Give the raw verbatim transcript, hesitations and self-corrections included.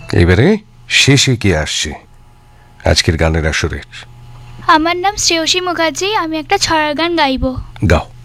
এবারে শেষে কে আসছে আজকের গানের আসরের? আমার নাম শ্রেয়সী মুখার্জি, আমি একটা ছড়ার গান গাইবো। গাও।